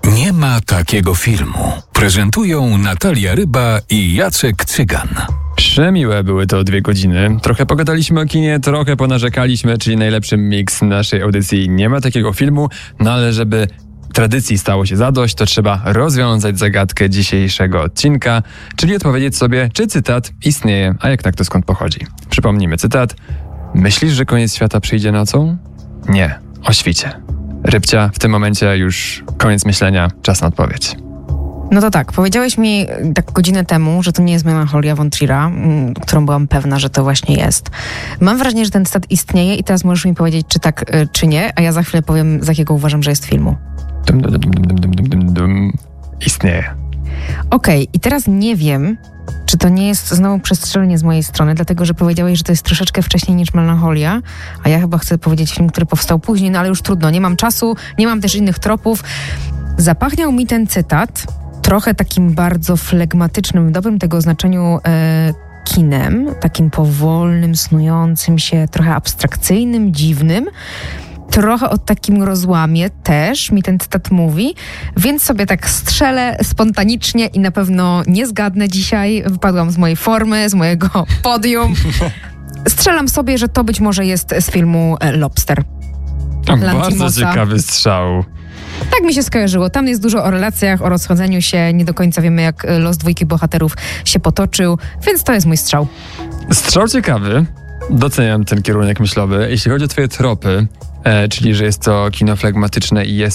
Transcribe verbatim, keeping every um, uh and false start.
Nie ma takiego filmu. Prezentują Natalia Ryba i Jacek Cygan. Przemiłe były to dwie godziny. Trochę pogadaliśmy o kinie, trochę ponarzekaliśmy, czyli najlepszy miks naszej audycji. Nie ma takiego filmu, no ale żeby tradycji stało się zadość, to trzeba rozwiązać zagadkę dzisiejszego odcinka, czyli odpowiedzieć sobie, czy cytat istnieje, a jak tak, to skąd pochodzi. Przypomnijmy cytat. Myślisz, że koniec świata przyjdzie nocą? Nie, o świcie. Rybcia, w tym momencie już koniec myślenia, czas na odpowiedź. No to tak, powiedziałeś mi tak godzinę temu, że to nie jest Melancholia von Trier'a, m, którą byłam pewna, że to właśnie jest. Mam wrażenie, że ten cytat istnieje i teraz możesz mi powiedzieć, czy tak, y, czy nie, a ja za chwilę powiem, z jakiego uważam, że jest filmu. Dum, dum, dum, dum, dum, dum, dum, dum. Istnieje. Okej, okay, i teraz nie wiem, czy to nie jest znowu przestrzelenie z mojej strony, dlatego, że powiedziałeś, że to jest troszeczkę wcześniej niż Melancholia, a ja chyba chcę powiedzieć film, który powstał później, no ale już trudno, nie mam czasu, nie mam też innych tropów. Zapachniał mi ten cytat trochę takim bardzo flegmatycznym, w dobrym tego znaczeniu e, kinem, takim powolnym, snującym się, trochę abstrakcyjnym, dziwnym. Trochę o takim rozłamie też mi ten cytat mówi, więc sobie tak strzelę spontanicznie i na pewno nie zgadnę dzisiaj. Wypadłam z mojej formy, z mojego podium. Strzelam sobie, że to być może jest z filmu Lobster. Bardzo ciekawy strzał. Tak mi się skojarzyło. Tam jest dużo o relacjach, o rozchodzeniu się. Nie do końca wiemy, jak los dwójki bohaterów się potoczył, więc to jest mój strzał. Strzał ciekawy. Doceniam ten kierunek myślowy. Jeśli chodzi o twoje tropy, e, czyli że jest to kino flegmatyczne i jest